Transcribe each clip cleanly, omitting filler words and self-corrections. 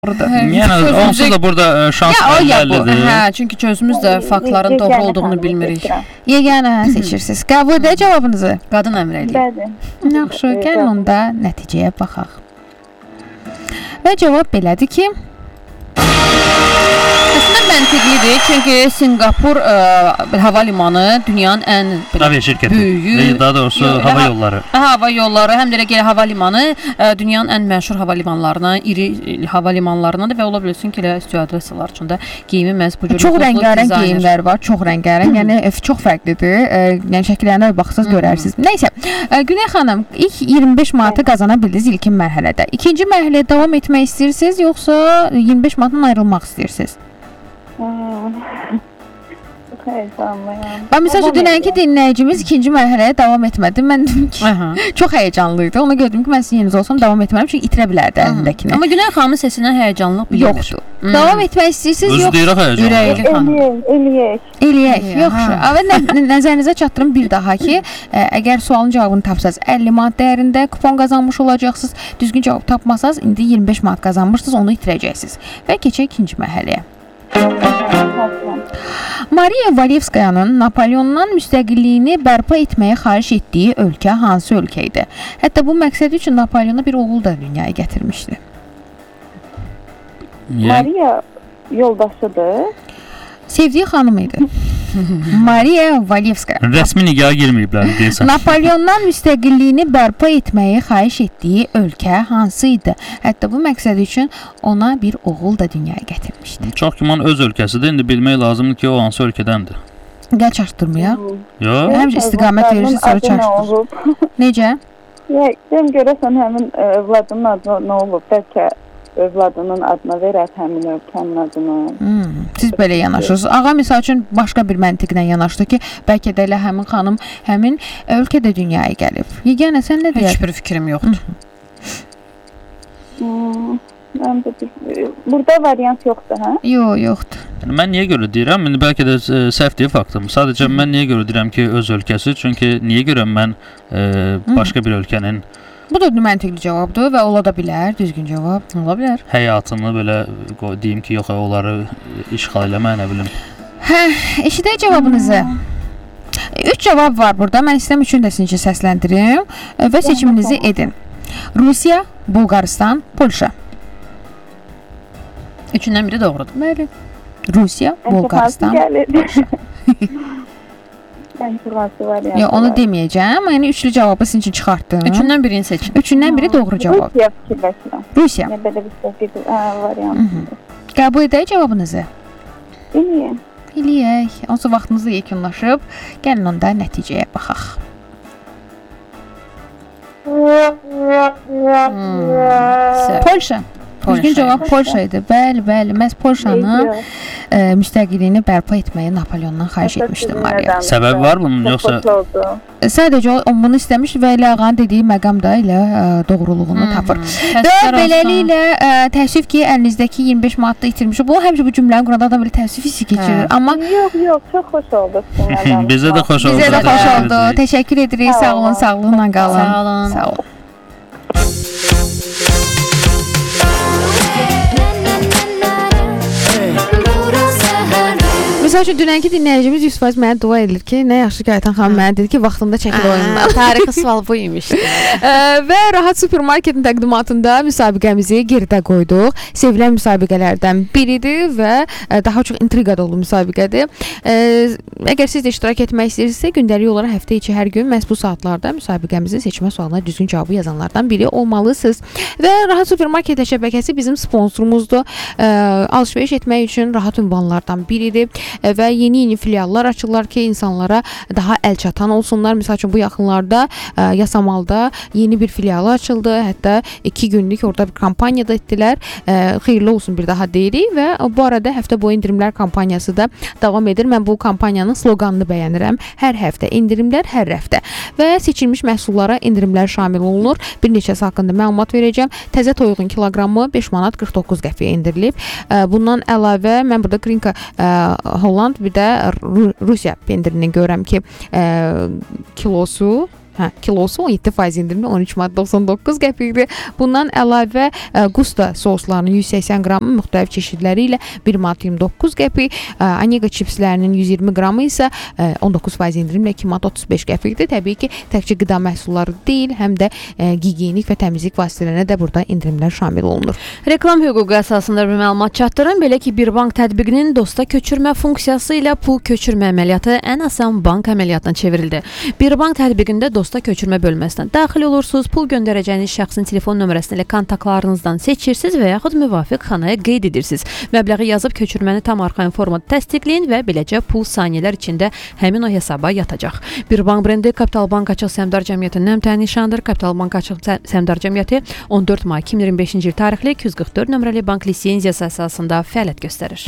Yəni onsuz da burada şans bəllidir. Hə, çünki özümüz də faktların doğru olduğunu bilmirik. Yeganə seçirsiniz. Qəbul edək cavabınızı. Qadın əmr eləyir. Bəli. Yaxşı, gəlin onda nəticəyə baxaq. Və cavab belədir ki, Əslində məntiqlidir, çünki Singapur hava limanı dünyanın ən Aviya şirkəti. böyük, Daha doğrusu hava yolları. Hava yolları, həm də elə hava limanı dünyanın ən məşhur hava limanlarına, iri hava limanlarındadır və ola bilsin ki, elə stüardessalar üçün də geyimi məhz bu cür çox rəngarəng geyimlər var, çox rəngarəng, yəni çox fərqlidir. Yəni şəkillərinə baxsaz görərsiniz. Nəysə, Güney xanım, ilk 25 manatı qazana bildiniz ilkin mərhələdə. İkinci mərhələyə davam etmək istəyirsiniz, yoxsa 25 manatdan ayrılmaq istəyirsiniz? Çox heyecanlıyam. Məsəl üçün dünənki dinləyicimiz ikinci mərhələyə davam etmədi. Mən dedim ki, çox həyəcanlıydı. Ona gördüm ki, mən sizin yerinizdə olsam davam etmərəm, çünki itirə bilərdi əlindəkini. Amma Güney xanımın səsindən həyəcanlıq bilinir. Yoxdur. Davam etmək istəyirsiniz, Özü deyirək həyəcanlıq. Eləyək. Yaxşı. Və nəzərinizə çatdırım bir daha ki, əgər sualın cavabını tapsaz 50 manat dəyərində kupon qazanmış olacaqsınız. Düzgün cavab tapmasaz indi 25 manat qazanmışsınız, onu itirəcəksiniz. Və keçək ikinci mərhələyə. Mariya Valevskayanın Napoleondan müstəqilliyini bərpa etməyə xahiş etdiyi ölkə hansı ölkə idi? Hətta bu məqsəd üçün Napoleona bir oğul da dünyaya gətirmişdi. Mariya yoldaşıdır. Sevdiyi xanım idi. Mariya Valevskaya. Rəsmi nigaha girməyiblər deyəsən. Napoleondan müstəqilliyini bərpa etməyi xahiş etdiyi ölkə hansı idi? Hətta bu məqsəd üçün ona bir oğul da dünyaya gətirmişdi. Çox güman öz ölkəsidir. İndi bilmək lazımdır ki, o hansı ölkədəndir. Gəl çaşdırmayaq. Yox. Həmişə istiqamət verirsiniz, sonra çaşdır. Necə? Deyəm görəsən həmin övladının adı nə olub? Bəlkə övladının adına verər həmin ölkənin adını. Siz belə yanaşırsınız. Ağa misal üçün başqa bir məntiqlə yanaşdı ki, bəlkə də elə həmin xanım həmin ölkədə dünyaya gəlib. Yeganə sən nə deyirsən? Heç bir fikrim yoxdur. Burada variant yoxdur, hə? Yoxdur. Mən niyə görə deyirəm? İndi bəlkə də səhv deyib faktım. Sadəcə mən niyə görə deyirəm ki, öz ölkəsi? Çünki niyə görə mən başqa bir ölkənin Bu da məntiqli cavabdır və ola da bilər, düzgün cavab. Ola bilər. Həyatını belə deyim ki, yox, onları işğal eləmək, nə bilim. Eşidək cavabınızı. 3 cavab var burada. Mən istəyirəm üçünü də sizin üçün səsləndirim və seçiminizi edin. Rusiya, Bulqaristan, Polşa. Üçündən biri doğrudur. Bəli. Rusiya, Bulqaristan, Polşa. Yox, onu deməyəcəm. Yəni üçlü cavabı sizin üçün çıxartdım. Üçündən birini seçin. Üçündən biri doğru cavab. Rusiya fikirləşirəm. Rusiya. Nə belə bir variant. Qəbul edək cavabınızı. Eləyək. Onsuz vaxtınız da yekunlaşıb. Gəlin onda nəticəyə baxaq. Polşa. Düzgün cavab Polşa idi. Bəli. Məhz Polşanın müstəqilliyini bərpa etməyi Napoleondan xahiş etmişdi Mariya. Səbəbi var bunun, yoxsa? Sadəcə o bunu istəmiş və elə ağanın dediyi məqam da elə doğruluğunu tapır. Və beləliklə təəssüf ki, əlinizdəki 25 manatda itirmiş. Bu həmişə bu cümləni quranda adam belə təəssüf hissi keçirir. Amma Yox, çox xoş oldu. Bizə də xoş oldu. Bizə də xoş oldu. Təşəkkür edirik. Sağ olun, sağlıqla qalın. Sağ olun. Məsəl üçün dünənki dinləyicimiz 100% mənə dua edir ki, nə yaxşı ki, Aytan xanım mənə dedi ki, vaxtında çəkil oyundan. Tarixi sual bu imiş. Və Rahat Supermarketin təqdimatında müsabiqəmizi geridə qoyduq. Sevilən müsabiqələrdən biridir və daha çox intriqa dolu müsabiqədir. Əgər siz də iştirak etmək istəyirsinizsə, gündəlik olaraq həftə içi hər gün məhz bu saatlarda müsabiqəmizin seçmə sualına düzgün cavabı yazanlardan biri olmalısınız. Və Rahat Supermarket şəbəkəsi bizim sponsorumuzdur. Alış-veriş etmək üçün rahat ünvanlardan biridir. Və yeni filiallar açırlar ki, insanlara daha əlçatan olsunlar. Məsəl üçün bu yaxınlarda Yasamalda yeni bir filialı açıldı. Hətta 2 günlük orada bir kampaniya da etdilər. Xeyirli olsun bir daha deyirik və bu arada həftə boyu endirimlər kampaniyası da davam edir. Mən bu kampaniyanın sloqanını bəyənirəm. Hər həftə endirimlər, hər həftə. Və seçilmiş məhsullara endirimlər şamil olunur. Bir neçəsi haqqında məlumat verəcəm. Təzə toyuğun kiloqramı 5 manat 49 qəpiyə endirilib. Bundan əlavə mən burada Grinka Holland, bir də Rusiya pendirini görürəm ki, kilosu kilosu 17% indirimli 13.99 qəpikdir. Bundan əlavə Gusta soslarının 180 qramı müxtəlif çeşidləri ilə 1.29 qəpik, Aniqa çipslərinin 120 qramı isə 19% indirimlə 2.35 qəpikdir. Təbii ki, təkcə qida məhsulları deyil, həm də gigiyenik və təmizlik vasitələrinə də burada endirimlər şamil olunur. Reklam hüququ əsasında bir məlumat çatdırın. Belə ki, bir bank tətbiqinin dosta köçürmə funksiyası ilə pul köçürmə əməliyyatı ən asan bank əməliyyatına çevrildi. Bir bank tətbiqində dosta köçürmə bölməsinə daxil olursunuz, pul göndərəcəyiniz şəxsin telefon nömrəsini ilə kontaktlarınızdan seçirsiniz və yaxud müvafiq xanaya qeyd edirsiniz. Məbləği yazıb köçürməni tam arxayın formada təsdiqləyin və beləcə pul saniyələr içində həmin o hesaba yatacaq. Bir bank brendi Kapital Bank Açıq Səhmdar Cəmiyyətinin təmin nişanıdır. Kapital Bank Açıq Səhmdar Cəmiyyəti 14 may 2025-ci il tarixli 244 nömrəli bank lisenziyası əsasında fəaliyyət göstərir.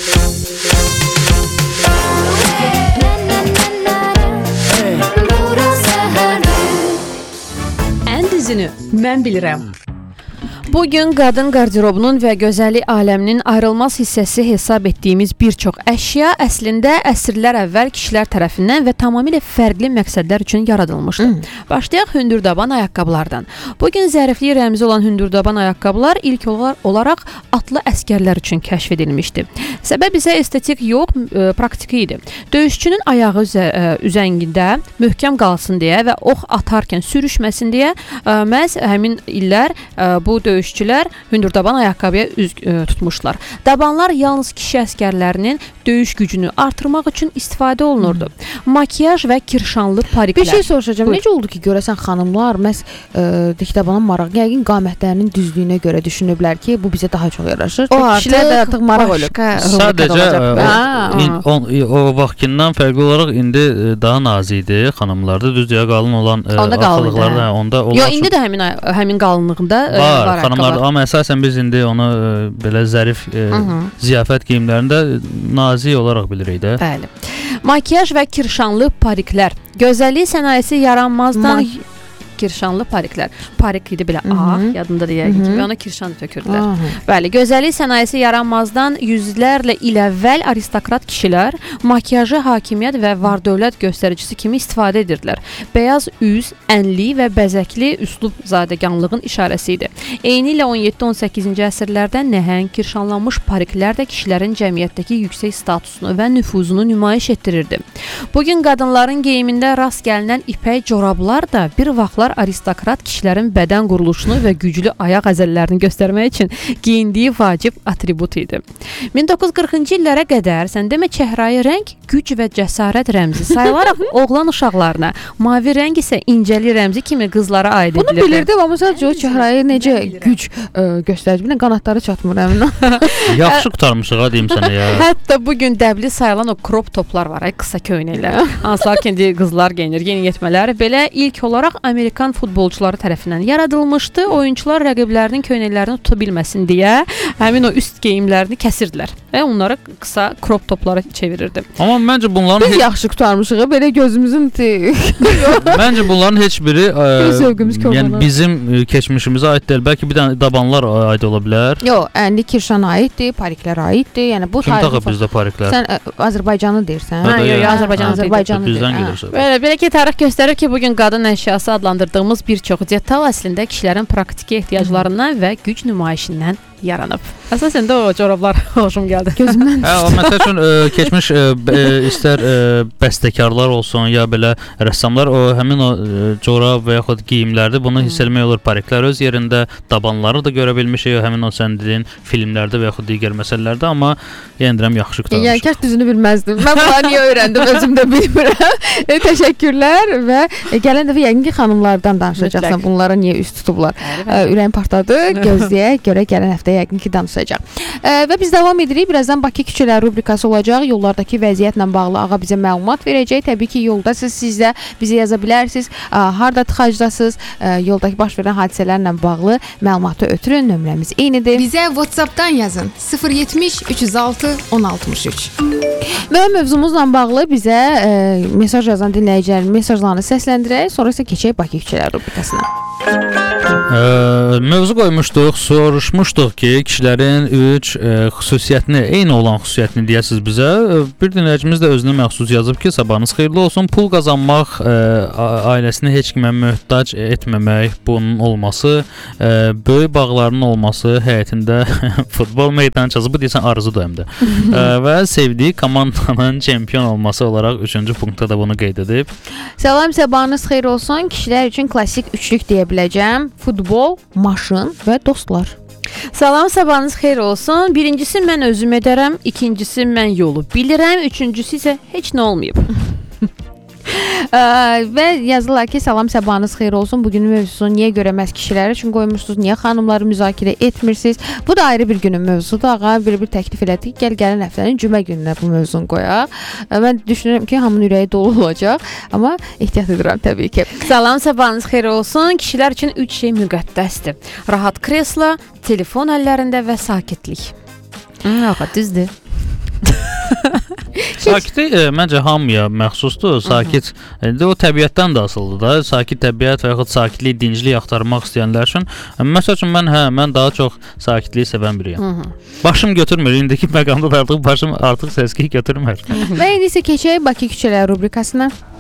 Ən düzünü mən bilirəm. Bugün qadın qarderobunun və gözəllik aləminin ayrılmaz hissəsi hesab etdiyimiz bir çox əşya əslində əsrlər əvvəl kişilər tərəfindən və tamamilə fərqli məqsədlər üçün yaradılmışdı. Başlayaq hündürdaban ayaqqabılardan. Bugün zərifliyi rəmzi olan hündürdaban ayaqqabılar ilk olaraq atlı əskərlər üçün kəşf edilmişdi. Səbəb isə estetik yox, praktiki idi. Döyüşçünün ayağı üzəngində möhkəm qalsın deyə və ox atarkən sürüşməsin deyə məhz həmin illər bu döyüşçülər hündürdaban ayaqqabıya üz tutmuşlar. Dabanlar yalnız kişi əskərlərinin döyüş gücünü artırmaq üçün istifadə olunurdu. Makiyaj və kirşanlı pariklər. Bir şey soruşacağım. Necə oldu ki, görəsən xanımlar məhz dikdabana maraq, yəqin qamətlərinin düzlüyünə görə düşünüblər ki, bu bizə daha çox yaraşır. O kişilər də artıq maraq olub. Sadəcə o vaxtından fərqli olaraq indi daha nazik idi xanımlarda. Düzdür, qalın olan axırlıqlar da onda onlar. Yox, indi də həmin qalınlığında var xanımlar, amma əsasən biz indi onu belə zərif ziyafət geyimlərində nazik olaraq bilirik də. Bəli. Makiyaj və kirşanlı pariklər. Gözəllik sənayesi yaranmazdan kirşanlı pariklər. Parik idi belə ağ, yadında da yəqin ki, və ona kirşan tökürdülər. Bəli, gözəllik sənayesi yaranmazdan yüzlərlə il əvvəl aristokrat kişilər makiyajı hakimiyyət və var-dövlət göstəricisi kimi istifadə edirdilər. Bəyaz üz, ənli və bəzəkli üslub zadəganlığın işarəsi idi. Eyni ilə 17-18-ci əsrlərdə nəhəng, kirşanlanmış pariklər də kişilərin cəmiyyətdəki yüksək statusunu və nüfuzunu nümayiş etdirirdi. Bugün qadınların geyimində rast gəlinən ipək corablar da bir vaxtlar aristokrat kişilərin bədən quruluşunu və güclü ayaq əzələlərini göstərmək üçün geyindiyi vacib atribut idi. 1940-cı illərə qədər sən demə çəhrayı rəng güc və cəsarət rəmzi sayılaraq oğlan uşaqlarına, mavi rəng isə incəlik rəmzi kimi qızlara aid edilirdi. Bunu bilirdim, amma sadəcə o çəhrayı necə güc göstərir, bilən qanatları çatmır əmin ol. Yaxşı qurtarmışıq, deyim sənə ya. Hətta bugün dəbli sayılan o crop toplar var, qısa köynəklər. Hansılar ki, qızlar geyinir, yeniyetmələr. Belə ilk olaraq Amerikan futbolçuları tərəfindən yaradılmışdı. Oyunçular rəqiblərinin köynəklərini tuta bilməsin deyə həmin o üst geyimlərini kəsirdilər və onları qısa crop toplara çevirirdi. Amma məncə bunların biz yaxşı qurtarmışıq, belə gözümüzün məncə bunların heç biri yəni bizim keçmişimizə aid deyil. Bəlkə bir dənə dabanlar aid ola bilər. Yox, ənli kirşan aiddir, pariklər aiddir. Yəni bu kim taxıb bizdə pariklər? Sən Azərbaycanı deyirsən? Yox, Azərbaycanı. Bizdən gəlirsə. Belə ki, tarix göstərir ki, bugün qadın əşyası adlandırdığımız bir çox detal əslində kişilərin praktiki ehtiyaclarından və güc nümayişindən yaranıb. Əsasən də o corablar xoşum gəldi. Gözümdən düşdü. Məsəl üçün keçmiş istər bəstəkarlar olsun ya belə rəssamlar o həmin o corab və yaxud geyimlərdə bunu hiss etmək olur. Pariklər öz yerində, dabanları da görə bilmişik həmin o sən dediyin filmlərdə və yaxud digər məsələlərdə, amma yenə deyirəm yaxşı qurtarmışıq. Yəni kəş düzünü bilməzdim. Mən bunları niyə öyrəndim, özüm də bilmirəm. Təşəkkürlər və gələn dəfə yəqin ki, xanımlardan danışacaqsan. Bunlara niyə üst tutublar? Ürəyim partladı. Gözləyək, görə gələn həftə yəqin ki, danışacaq. Və biz davam edirik. Birazdan Bakı küçələri rubrikası olacaq. Yollardakı vəziyyətlə bağlı ağa bizə məlumat verəcək. Təbii ki, yoldasınız, siz də bizə yaza bilərsiniz. Harda tıxacdasınız, yoldakı baş verən hadisələrlə bağlı məlumatı ötürün. Nömrəmiz eynidir. Bizə WhatsApp-dan yazın. 070 306 1063. Və mövzumuzla bağlı bizə mesaj yazan dinləyicilərin mesajlarını səsləndirək. Sonra isə keçək Bakı küçələri rubrikasına. Mövzu qoymuşduq, soruşmuşduq ki, kişilərin 3 xüsusiyyətini, eyni olan xüsusiyyətini deyəsiz bizə. Bir dinləyicimiz də özünə məxsus yazıb ki, sabahınız xeyirli olsun. Pul qazanmaq, ailəsini heç kimə möhtac etməmək, bunun olması, böyük bağların olması, həyətində futbol meydançası, bu deyəsən arzudur həm də. Və sevdiyi komandanın çempion olması olaraq 3-cü punktda da bunu qeyd edib. Salam, sabahınız xeyir olsun. Kişilər üçün klassik üçlük deyə biləcəm. Futbol, maşın və dostlar. Salam, sabahınız xeyir olsun. Birincisi mən özüm edərəm, ikincisi mən yolu bilirəm, üçüncüsü isə heç nə olmayıb. Və yazırlar ki, salam, sabahınız xeyir olsun. Bugünün mövzusunu niyə görə məhz kişiləri üçün qoymuşsunuz? Niyə xanımları müzakirə etmirsiniz? Bu da ayrı bir günün mövzusudur. Ağa bir təklif elədik. Gələn həftənin cümə gününə bu mövzunu qoyaq. Mən düşünürəm ki, hamının ürəyi dolu olacaq, amma ehtiyat edirəm təbii ki. Salam, sabahınız xeyir olsun. Kişilər üçün 3 şey müqəddəsdir. Rahat kreslo, telefon əllərində və sakitlik. Ağa, düzdür. Sakitlik məncə hamıya məxsusdur. Sakit, o təbiətdən də asılıdır da. Sakit təbiət və yaxud sakitlik, dinclik axtarmaq istəyənlər üçün. Məsəl üçün mən daha çox sakitliyi sevən biriyəm. Başım götürmür. İndiki məqamda da başım artıq səskik götürmür. Və indi isə keçək Bakı küçələri rubrikasına.